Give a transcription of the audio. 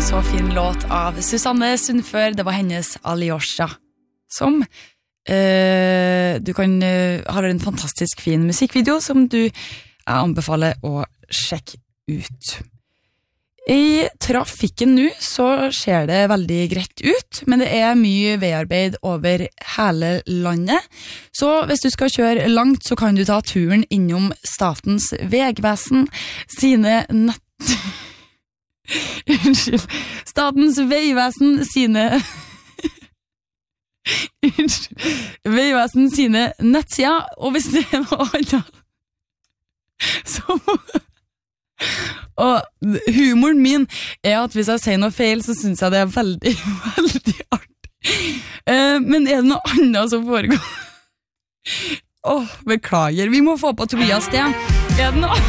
Så fin låt av Susanne Sundfør. Det var hennes Alyosha, som du kan har en fantastisk fin musikkvideo som jeg anbefaler å sjekke ut. I trafikken nå så ser det veldig greit ut, men det mye veiarbeid over hele landet. Så hvis du skal kjøre langt, så kan du ta turen innom Statens vegvesen sine Statens vegvesen sine Vegvesen sine nettsider, og hvis det noe annet så og humoren min at hvis jeg sier noe feil, så synes jeg det veldig, veldig artig. Men det noe annet som foregår? Beklager, vi må få på Tobias det. Det noe